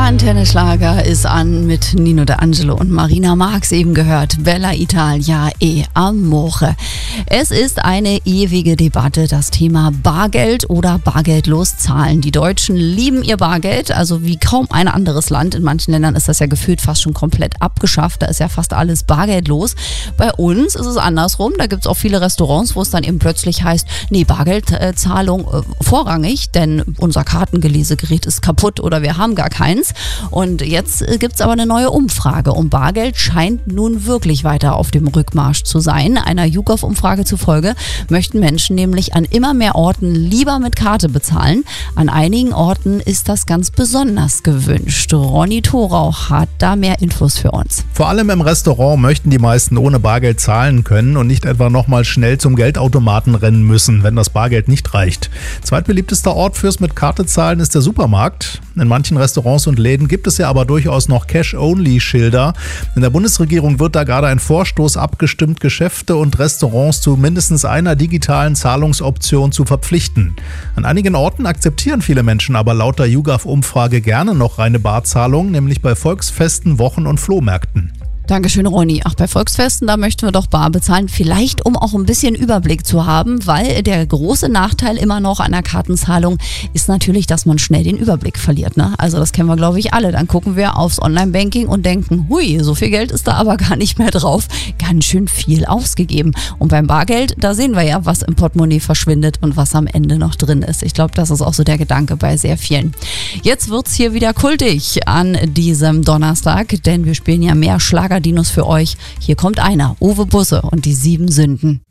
Antenne Schlager ist an mit Nino D'Angelo und Marina Marx eben gehört. Bella Italia e Amore. Es ist eine ewige Debatte, das Thema Bargeld oder bargeldlos zahlen. Die Deutschen lieben ihr Bargeld, also wie kaum ein anderes Land. In manchen Ländern ist das ja gefühlt fast schon komplett abgeschafft. Da ist ja fast alles bargeldlos. Bei uns ist es andersrum. Da gibt es auch viele Restaurants, wo es dann eben plötzlich heißt, nee, Bargeldzahlung vorrangig, denn unser Kartengelesegerät ist kaputt oder wir haben gar keins. Und jetzt gibt es aber eine neue Umfrage und Bargeld scheint nun wirklich weiter auf dem Rückmarsch zu sein. Einer YouGov-Umfrage zufolge möchten Menschen nämlich an immer mehr Orten lieber mit Karte bezahlen. An einigen Orten ist das ganz besonders gewünscht. Ronny Thorau hat da mehr Infos für uns. Vor allem im Restaurant möchten die meisten ohne Bargeld zahlen können und nicht etwa nochmal schnell zum Geldautomaten rennen müssen, wenn das Bargeld nicht reicht. Zweitbeliebtester Ort fürs mit Karte zahlen ist der Supermarkt. In manchen Restaurants und Läden gibt es ja aber durchaus noch Cash-Only-Schilder. In der Bundesregierung wird da gerade ein Vorstoß abgestimmt, Geschäfte und Restaurants zu mindestens einer digitalen Zahlungsoption zu verpflichten. An einigen Orten akzeptieren viele Menschen aber laut der YouGov-Umfrage gerne noch reine Barzahlung, nämlich bei Volksfesten, Wochen- und Flohmärkten. Dankeschön, Ronny. Ach, bei Volksfesten, da möchten wir doch bar bezahlen. Vielleicht, um auch ein bisschen Überblick zu haben, weil der große Nachteil immer noch an der Kartenzahlung ist natürlich, dass man schnell den Überblick verliert. Ne? Also das kennen wir, glaube ich, alle. Dann gucken wir aufs Online-Banking und denken, hui, so viel Geld ist da aber gar nicht mehr drauf. Ganz schön viel ausgegeben. Und beim Bargeld, da sehen wir ja, was im Portemonnaie verschwindet und was am Ende noch drin ist. Ich glaube, das ist auch so der Gedanke bei sehr vielen. Jetzt wird's hier wieder kultig an diesem Donnerstag, denn wir spielen ja mehr Schlagerdinos für euch. Hier kommt einer, Uwe Busse und die 7 Sünden.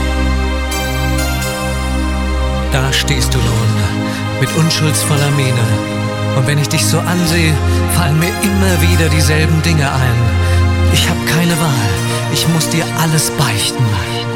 Da stehst du nun, mit unschuldsvoller Miene. Und wenn ich dich so ansehe, fallen mir immer wieder dieselben Dinge ein. Ich hab keine Wahl, ich muss dir alles beichten.